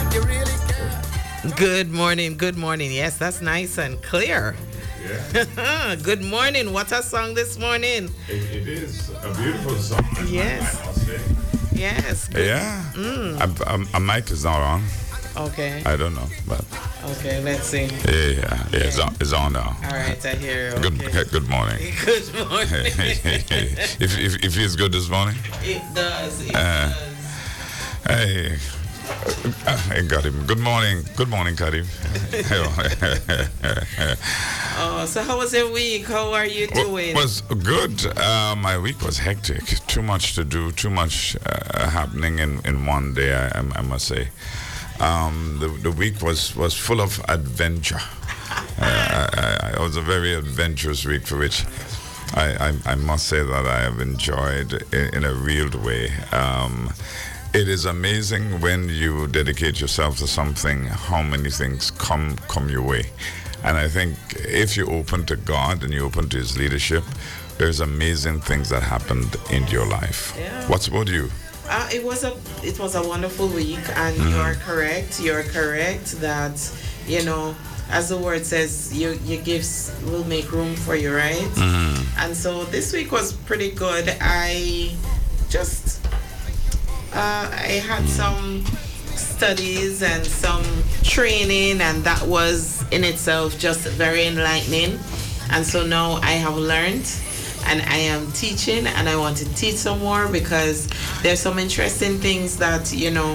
You really care. Good morning, good morning. Yes, that's nice and clear. Yeah. Good morning. What a song this morning. It is a beautiful song. Yes. I must say. Yes. Yeah. A mic is not on. Okay. I don't know, but Okay, let's see. yeah. It's on now. All right, I hear you. Okay. Good morning. Good morning. If it's good this morning. It does. It does. Hey, I got him. Good morning, Karim. Oh, so how was your week? How are you doing? Was good. My week was hectic. Too much to do. Too much happening in one day. I must say. The week was full of adventure. It was a very adventurous week for which I must say that I have enjoyed in a real way. It is amazing when you dedicate yourself to something, how many things come your way. And I think if you're open to God and you're open to His leadership, there's amazing things that happened in your life. Yeah. What's about you? It was a wonderful week, and you are correct. You're correct that, as the word says, your gifts will make room for you, right? And so this week was pretty good. I had some studies and some training, and that was in itself just very enlightening. And so now I have learned, and I am teaching, and I want to teach some more because there's some interesting things that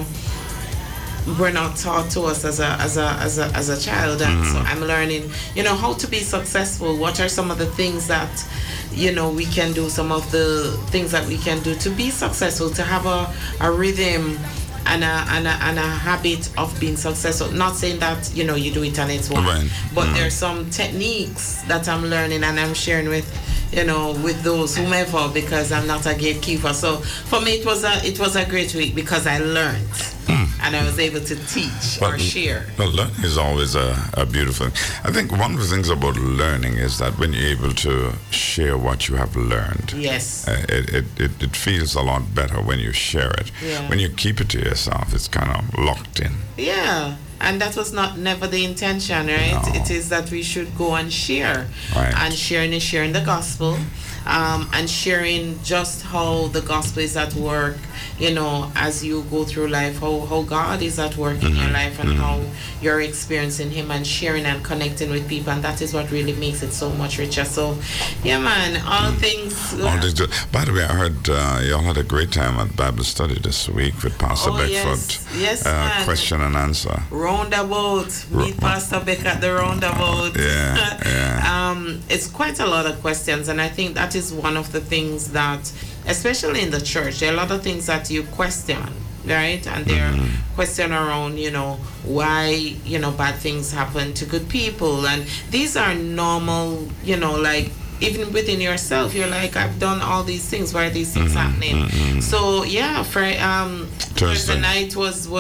were not taught to us as a child, and so I'm learning how to be successful. What are some of the things that we can do, some of the things that we can do to be successful, to have a rhythm and a habit of being successful. Not saying that you do it and it's one, Right. but there's some techniques that I'm learning and I'm sharing with those whomever, because I'm not a gatekeeper. So for me it was a great week because I learned and I was able to teach or share. Well, learning is always a beautiful thing. I think one of the things about learning is that when you're able to share what you have learned, Yes. it feels a lot better when you share it. Yeah. When you keep it to yourself, it's kind of locked in. Yeah. And that was never the intention, right? No. It is that we should go and share. Right. And sharing the gospel, and sharing just how the gospel is at work, as you go through life, how God is at work in your life, and how you're experiencing Him, and sharing and connecting with people. And that is what really makes it so much richer. So, yeah, man, all things. All things good. By the way, I heard y'all had a great time at Bible study this week with Pastor Beckford. Yes, man. Question and answer. Roundabout. Meet Pastor Beck at the roundabout. Yeah. It's quite a lot of questions, and I think that is one of the things that, especially in the church, there are a lot of things that you question, right? And there are questions around, why, bad things happen to good people. And these are normal, like, even within yourself, you're like, I've done all these things. Why are these things happening? So, yeah, Thursday night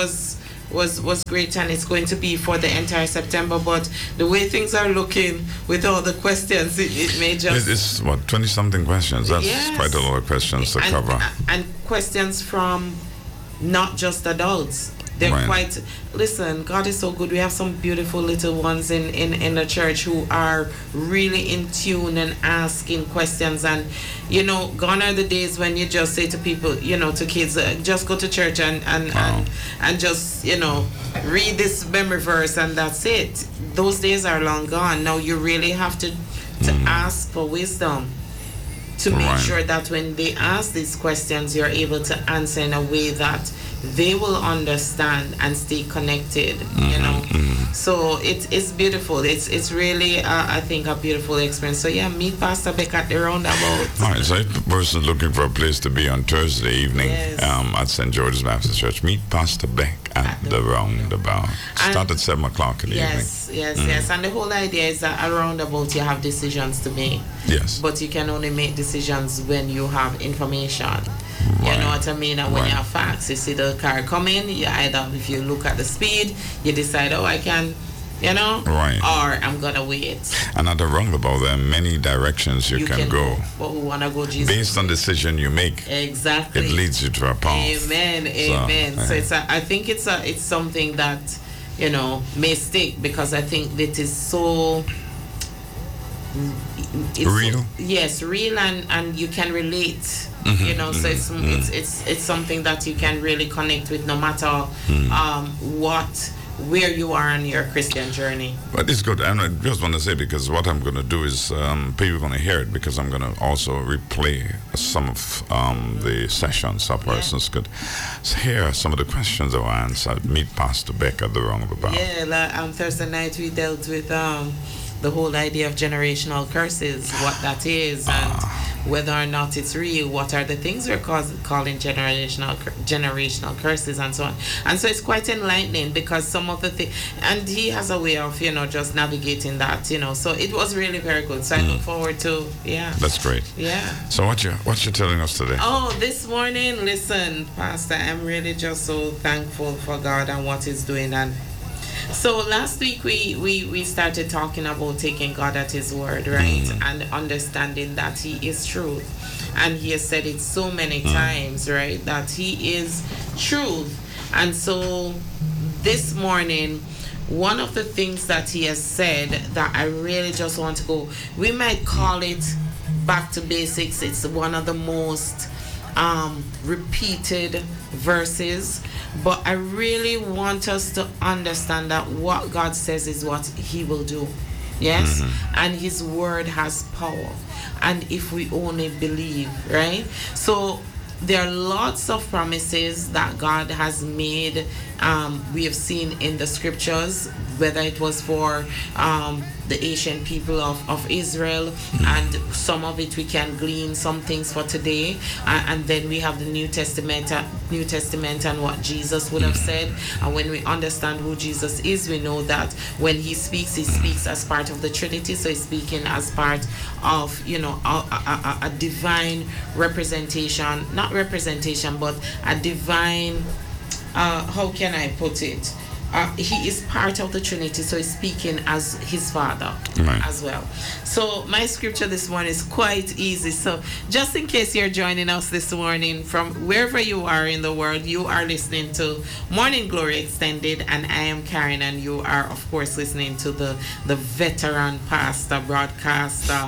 was great, and it's going to be for the entire September. But the way things are looking with all the questions, it may just... It's what, 20-something questions? That's quite a lot of questions to cover. And questions from not just adults. They're quite... Listen, God is so good. We have some beautiful little ones in the church who are really in tune and asking questions. And, gone are the days when you just say to people, to kids, just go to church and just, read this memory verse and that's it. Those days are long gone. Now you really have to ask for wisdom to make sure that when they ask these questions, you're able to answer in a way that they will understand and stay connected, So it's beautiful. It's really, I think, a beautiful experience. So yeah, meet Pastor Beck at the roundabout. All right, so if a person's looking for a place to be on Thursday evening at St. George's Baptist Church, meet Pastor Beck at the roundabout. Start at 7 o'clock in the evening. Yes. And the whole idea is that at roundabout you have decisions to make. Yes. But you can only make decisions when you have information. You know what I mean? And when you have facts, you see the car coming, you either, if you look at the speed, you decide, I can you know, right, or I'm gonna wait. And at the roundabout, there are many directions you can go. But we wanna go Jesus. Based on the decision you make, exactly, it leads you to a path. Amen, amen. So I think it's something that, you know, may stick, because I think that is so. It's real. Yes, real, and you can relate. Mm-hmm, you know, so it's something that you can really connect with, no matter where you are on your Christian journey. But it's good, and I just want to say, because what I'm going to do is people are going to hear it, because I'm going to also replay some of the sessions, so persons could hear some of the questions that were answered. Meet Pastor Beck at the roundabout. Yeah, Thursday night we dealt with the whole idea of generational curses, what that is, and whether or not it's real, what are the things we're calling generational curses, and so on. And so it's quite enlightening, because some of the things, and he has a way of, you know, just navigating that, you know. So it was really very good. So I look forward to, That's great. Yeah. So what you telling us today? Oh, this morning, listen, Pastor, I'm really just so thankful for God and what He's doing. And so last week we started talking about taking God at His word, right? And understanding that He is truth. And He has said it so many times, right? That He is truth. And so this morning, one of the things that He has said that I really just want to go, we might call it back to basics. It's one of the most repeated verses, but I really want us to understand that what God says is what He will do. Yes? And His word has power. And if we only believe, right? So there are lots of promises that God has made. We have seen in the scriptures, whether it was for the ancient people of Israel, and some of it we can glean some things for today, and then we have the New Testament and what Jesus would have said. And when we understand who Jesus is, we know that when He speaks as part of the Trinity. So He's speaking as part of, you know, a divine representation, not representation, but a divine, how can I put it? He is part of the Trinity, so He's speaking as His Father as well. So my scripture this morning is quite easy. So just in case you're joining us this morning from wherever you are in the world, you are listening to Morning Glory Extended, and I am Karen, and you are, of course, listening to the veteran pastor, broadcaster,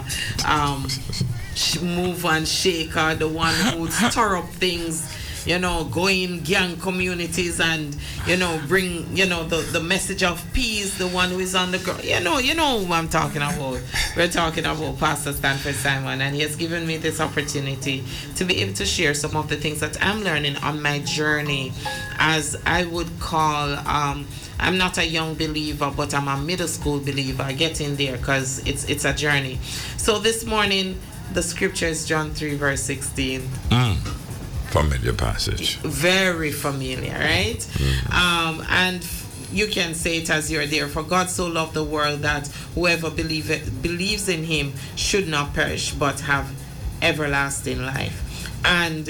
move and shaker, the one who stir up things, you know, go in gang communities and, you know, bring, you know, the message of peace, the one who is on the ground. You know who I'm talking about. We're talking about Pastor Stanford Simon, and he has given me this opportunity to be able to share some of the things that I'm learning on my journey, as I would call, I'm not a young believer, but I'm a middle school believer, getting there, because it's a journey. So this morning, the scripture is John 3, verse 16. Familiar passage. Very familiar, right? And you can say it as you're there. For God so loved the world that whoever believes in Him should not perish, but have everlasting life. And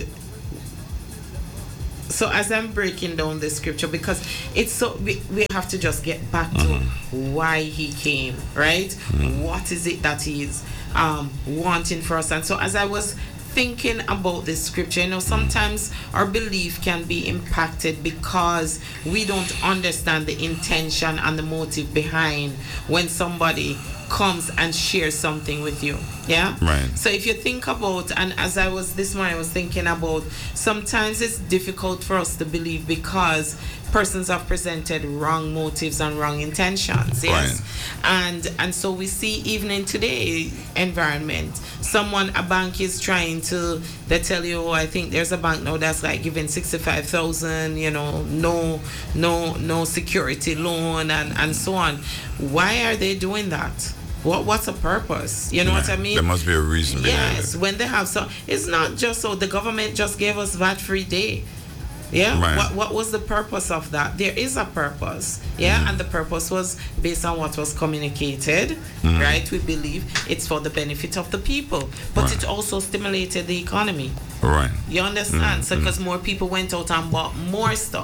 so as I'm breaking down the scripture, because it's so, we have to just get back to why He came, right? What is it that He is wanting for us? And so as I was thinking about this scripture, you know, sometimes our belief can be impacted because we don't understand the intention and the motive behind when somebody comes and shares something with you. Yeah? Right. So if you think about, and as I was this morning, I was thinking about, sometimes it's difficult for us to believe because persons have presented wrong motives and wrong intentions. Yes. Right. And so we see even in today's environment, a bank is trying to, they tell you, oh, I think there's a bank now that's like giving 65,000, you know, no security loan and so on. Why are they doing that? What's the purpose? You know what I mean? There must be a reason behind it. Yes, when they have some, it's not just so the government just gave us VAT-free day. Yeah, right. What was the purpose of that? There is a purpose, yeah, and the purpose was based on what was communicated, right? We believe it's for the benefit of the people, but it also stimulated the economy. Right. You understand? So because more people went out and bought more stuff.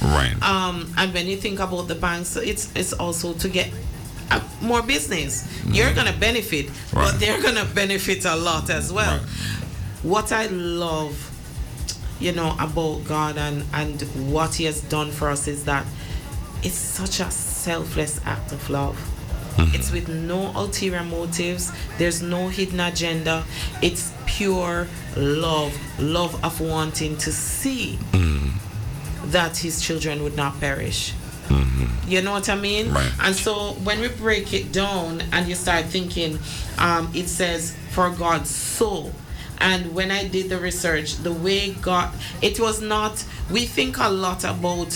Right. And when you think about the banks, it's also to get more business. You're going to benefit, but they're going to benefit a lot as well. Right. What I love, about God and what He has done for us is that it's such a selfless act of love. It's with no ulterior motives. There's no hidden agenda. It's pure love of wanting to see that His children would not perish. You know what I mean? Right. And so when we break it down and you start thinking, it says, for God so. And when I did the research, the way God, it was not, we think a lot about,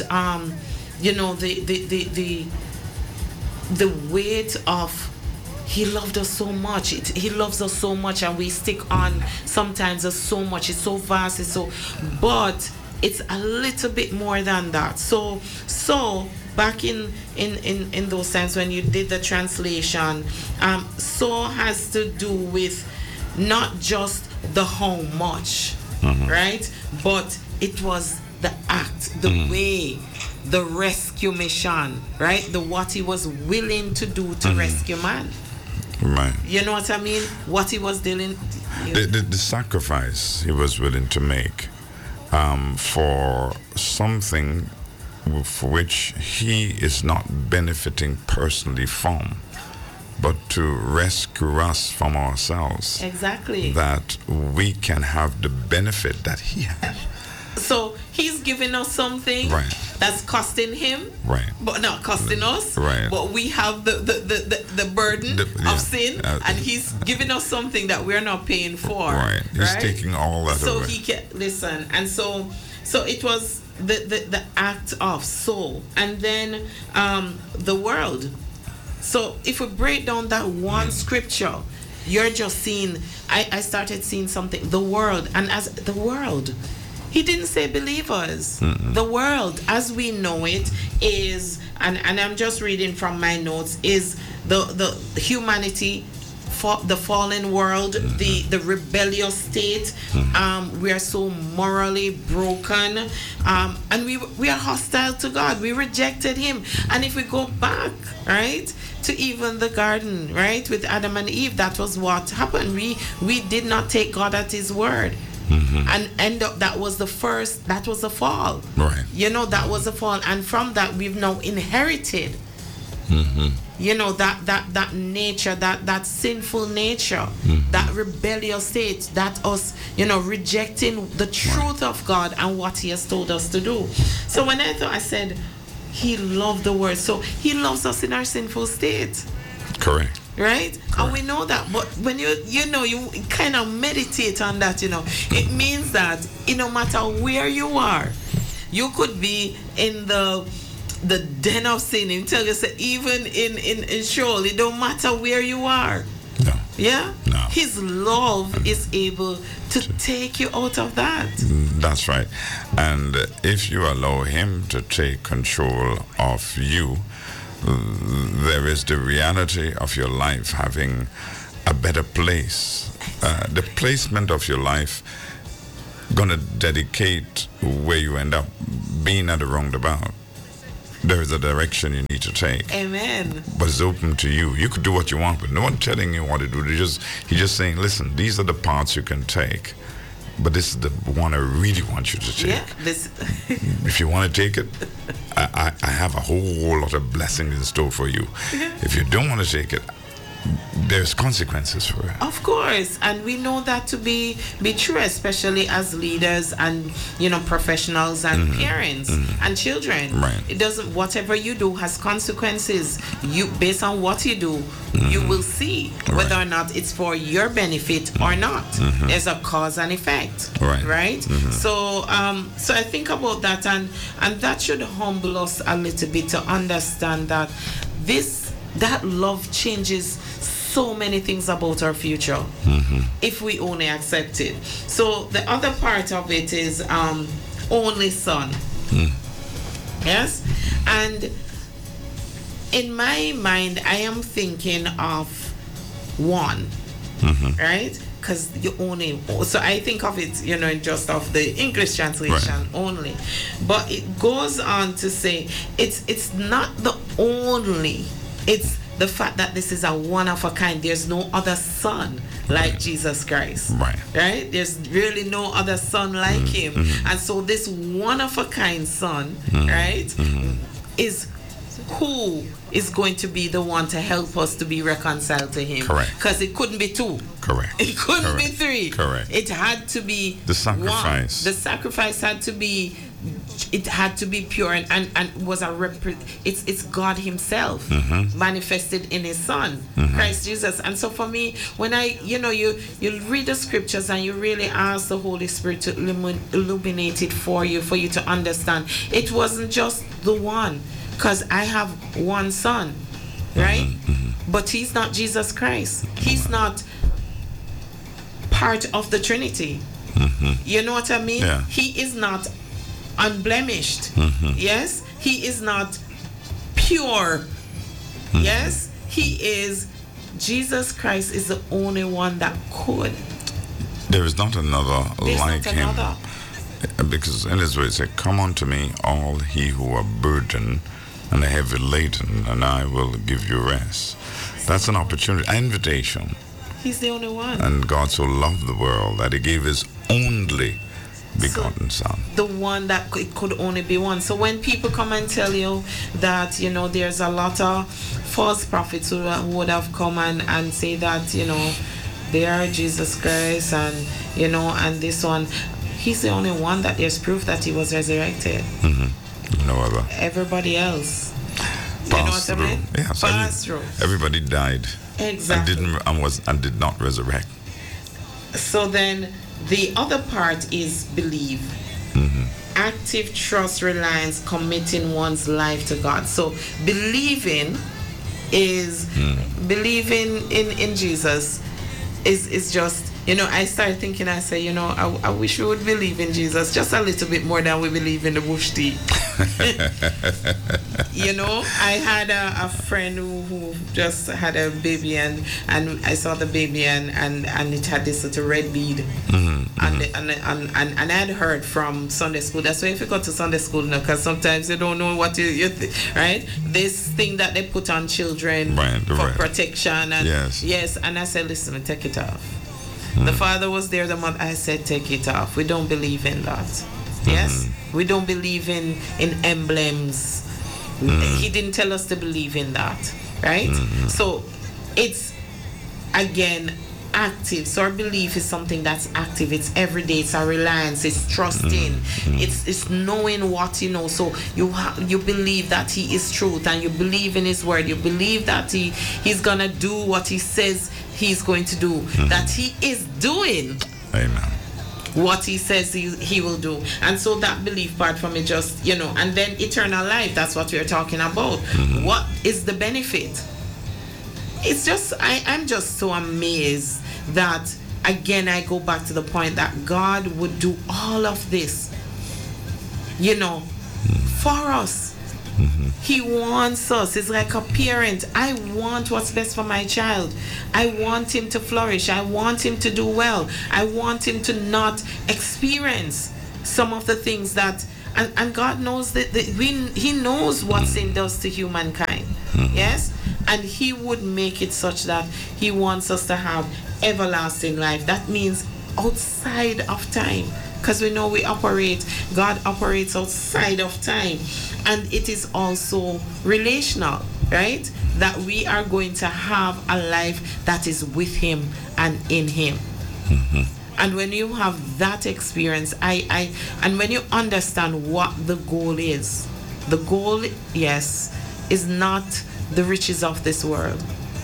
the weight of He loved us so much. He loves us so much, and we stick on sometimes so much. It's so vast. But it's a little bit more than that. So back in those times when you did the translation, so has to do with not just the how much, right? But it was the act, the way, the rescue mission, right? What He was willing to do to rescue man. Right. You know what I mean? What He was doing. The sacrifice He was willing to make for something for which He is not benefiting personally from, but to rescue us from ourselves. Exactly. That we can have the benefit that He has. So He's giving us something that's costing Him, but not costing us. Right. But we have the burden of sin, and He's giving us something that we're not paying for. Right. He's taking all that away. So He can listen, and so it was the act of soul, and then the world. So if we break down that one scripture, you're just seeing. I started seeing something. The world, and as the world. He didn't say believers. The world, as we know it, is, and I'm just reading from my notes, is the humanity, the fallen world, the rebellious state. We are so morally broken, and we are hostile to God. We rejected Him. And if we go back, right, to even the garden, right, with Adam and Eve, that was what happened. We did not take God at His word. And that was the fall. Right. That was the fall. And from that, we've now inherited, that nature, that sinful nature, that rebellious state, that us, rejecting the truth of God and what He has told us to do. So when I said, He loved the word. So He loves us in our sinful state. Correct. Right? Correct. And we know that, but when you kind of meditate on that, it means that no matter where you are, you could be in the den of sin. Until you say, even in Sheol, it don't matter where you are. No. Yeah? No. His love is able to take you out of that. That's right. And if you allow Him to take control of you, there is the reality of your life having a better place. The placement of your life gonna dedicate where you end up being at the roundabout. There is a direction you need to take. Amen. But it's open to you. You could do what you want, but no one telling you what to do. He's just saying, listen, these are the parts you can take, but this is the one I really want you to take. Yeah, if you want to take it, I have a whole lot of blessings in store for you. If you don't want to take it, there's consequences for it. Of course, and we know that to be true, especially as leaders and professionals and parents and children. Right. It doesn't. Whatever you do has consequences. You based on what you do, you will see whether or not it's for your benefit or not. There's a cause and effect. Right. So I think about that, and that should humble us a little bit to understand that that love changes so many things about our future if we only accept it. So the other part of it is only son. Yes? And in my mind, I am thinking of one, right? because you only, so I think of it, you know, just of the English translation only, but it goes on to say it's not the only, it's the fact that this is a one of a kind. There's no other son like Jesus Christ. Right? There's really no other son like him. And so this one of a kind son, right, is who is going to be the one to help us to be reconciled to him. Correct. Because it couldn't be two. Correct. It couldn't be three. Correct. It had to be the sacrifice. One. The sacrifice had to be, it had to be pure and was a it's God himself manifested in his son, Christ Jesus. And so for me, when I, you know, you read the scriptures and you really ask the Holy Spirit to illuminate it for you to understand, it wasn't just the one, because I have one son, right? But he's not Jesus Christ. He's not part of the Trinity. You know what I mean? Yeah. He is not unblemished. Yes? He is not pure. Yes? He is, Jesus Christ is the only one that could. There is not another like him. Another. Because in his word it said, come unto me all he who are burdened and heavy laden, and I will give you rest. That's an opportunity, an invitation. He's the only one. And God so loved the world that he gave his only begotten son. The one that it could only be one. So when people come and tell you that, you know, there's a lot of false prophets who would have come and say that, you know, they are Jesus Christ and, you know, and this one, he's the only one that there's proof that he was resurrected. No other. Everybody else. You know what I mean? Yes, Passed through. Everybody died. Exactly. And did not resurrect. So then the other part is believe. Active trust, reliance, committing one's life to God. So believing is believing in Jesus is just, you know, I started thinking, I say, you know, I wish we would believe in Jesus just a little bit more than we believe in the bush tea. You know, I had a friend who just had a baby and I saw the baby and it had this little red bead. And I had heard from Sunday school. That's why if you go to Sunday school now, because sometimes you don't know what you right? This thing that they put on children for protection. And yes, and I said, listen, take it off. The father was there, the mother, I said, take it off. We don't believe in that. Yes? We don't believe in emblems. He didn't tell us to believe in that. Right? So it's, again, active. So our belief is something that's active. It's everyday. It's a reliance. It's trusting. It's knowing what you know. So you believe that he is truth and you believe in his word. You believe that he's going to do what he says he's going to do. That he is doing. Amen. What he says he will do. And so that belief part from it just, you know, and then eternal life, that's what we're talking about. What is the benefit? It's just, I'm just so amazed that, again, I go back to the point that God would do all of this, you know, for us. He wants us. It's like a parent. I want what's best for my child. I want him to flourish. I want him to do well. I want him to not experience some of the things that, and God knows that he knows what sin does to humankind. Yes? And he would make it such that he wants us to have everlasting life. That means outside of time. Because we know God operates outside of time. And it is also relational, right? That we are going to have a life that is with him and in him. And when you have that experience, and when you understand what the goal is, the goal, yes, is not the riches of this world.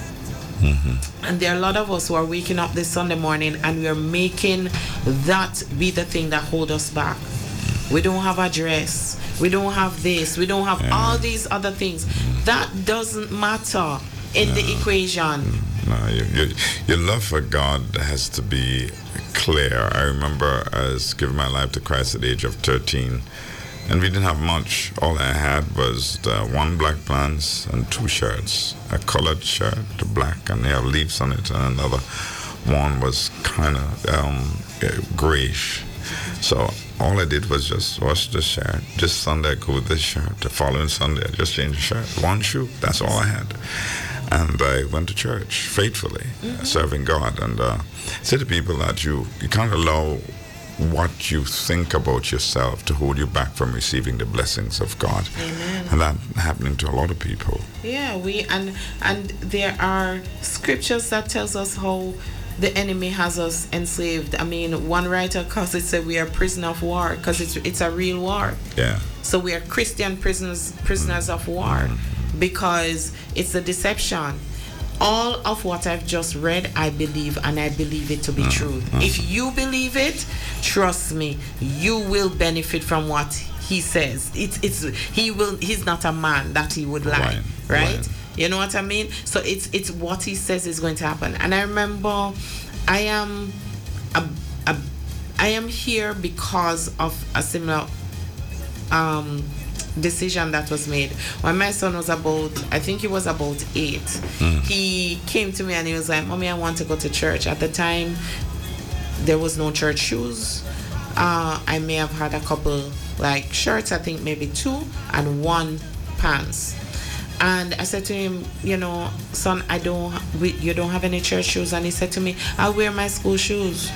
And there are a lot of us who are waking up this Sunday morning and we are making that be the thing that hold us back. We don't have a dress. We don't have this. We don't have all these other things. That doesn't matter in the equation. No, your love for God has to be clear. I remember I was giving my life to Christ at the age of 13. And we didn't have much. All I had was one black pants and two shirts. A colored shirt, the black, and they have leaves on it, and another one was kind of grayish. So all I did was just wash the shirt. Just Sunday I go with the shirt. The following Sunday I just changed the shirt. One shoe. That's all I had. And I went to church faithfully, serving God. And say to people that you can't allow what you think about yourself to hold you back from receiving the blessings of God. Amen. And that happening to a lot of people. Yeah, and there are scriptures that tells us how the enemy has us enslaved. I mean, one writer calls it, said we are prisoner of war, because it's a real war. Yeah. So we are Christian prisoners of war, because it's a deception. All of what I've just read, I believe, and I believe it to be true. If you believe it, trust me, you will benefit from what he says. He's not a man that he would lie, right? You know what I mean? So it's what he says is going to happen. And I remember I am here because of a similar decision that was made. When my son was about 8, he came to me and he was like, "Mommy, I want to go to church." At the time, there was no church shoes. I may have had a couple like shirts, I think maybe 2, and 1 pants. And I said to him, "You know, son, you don't have any church shoes." And he said to me, "I'll wear my school shoes."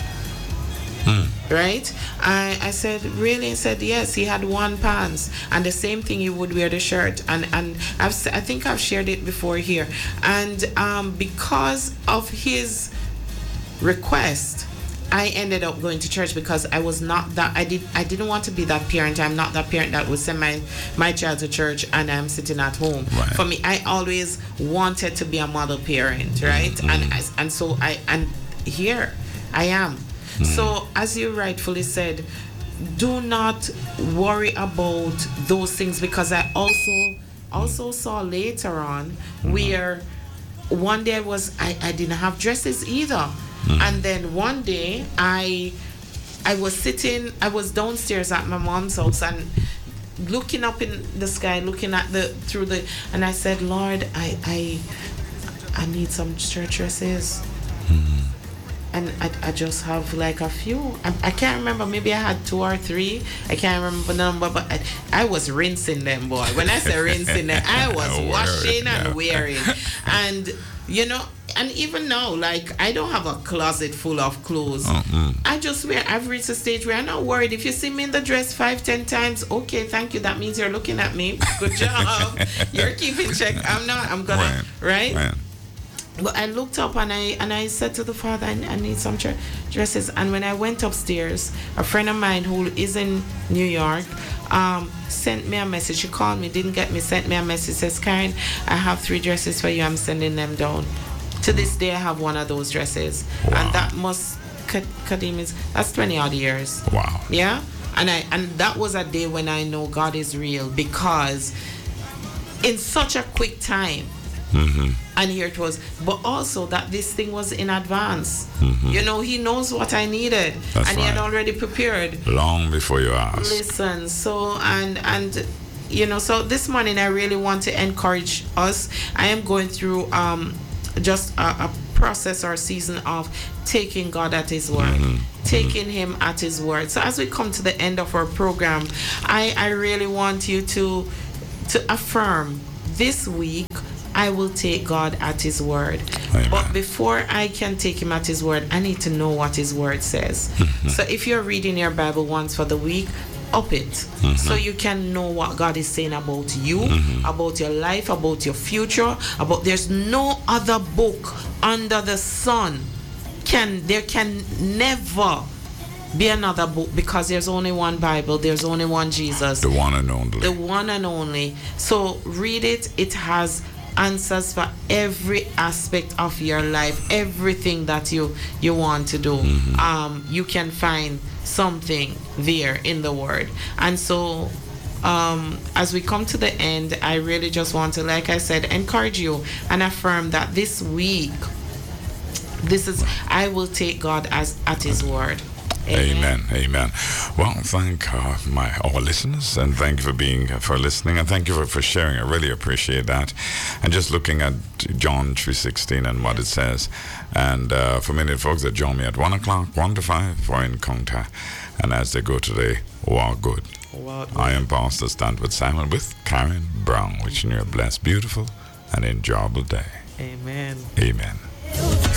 Right? I said, "Really?" He said, "Yes." He had 1 pants, and the same thing, he would wear the shirt. And I think I've shared it before here. And because of his request, I ended up going to church, because I was not that, I didn't want to be that parent. I'm not that parent that would send my child to church and I'm sitting at home. Right. For me, I always wanted to be a model parent, right? And so here I am. So as you rightfully said, do not worry about those things, because I also saw later on where one day I didn't have dresses either. And then one day I was downstairs at my mom's house and looking up in the sky, looking at and I said, "Lord, I need some church dresses." And I just have like a few. I can't remember, maybe I had 2 or 3. I can't remember the number, but I was rinsing them, boy. When I say rinsing them, I was washing and wearing. And, you know, and even now, like, I don't have a closet full of clothes. I just wear. I've reached a stage where I'm not worried. If you see me in the dress 5-10 times, okay, thank you. That means you're looking at me. Good job. You're keeping check. I'm not. I'm gonna, right? But I looked up and I said to the Father, I need some dresses. And when I went upstairs, a friend of mine who is in New York sent me a message. She called me, didn't get me, sent me a message. Says, "Karen, I have 3 dresses for you. I'm sending them down." To this day, I have one of those dresses. Wow. And that must, Kadim, that's 20 odd years. Wow. Yeah? And that was a day when I know God is real, because in such a quick time, and here it was, but also that this thing was in advance. You know, he knows what I needed. That's and he had already prepared long before you asked. Listen, so and you know, so this morning I really want to encourage us. I am going through just a process or season of taking God at his word, taking him at his word. So as we come to the end of our program, I really want you to affirm this week, I will take God at his word. Amen. But before I can take him at his word, I need to know what his word says. So if you're reading your Bible once for the week, up it, so you can know what God is saying about you, about your life, about your future, about there's no other book under the sun. There can never be another book, because there's only one Bible, there's only one Jesus, the one and only. The one and only. So read it. It has answers for every aspect of your life, everything that you want to do. You can find something there in the word. And so as we come to the end, I really just want to, like I said, encourage you and affirm that this week, I will take God at his word. Amen. Amen. Well, thank our listeners, and thank you for listening, and thank you for sharing. I really appreciate that. And just looking at John 3:16 and what it says, and for many folks that join me at 1 o'clock, 1 to 5 for encounter, and as they go today, walk good. I am Pastor Stanford Simon with Karen Brown, wishing you a blessed, beautiful, and enjoyable day. Amen. Amen.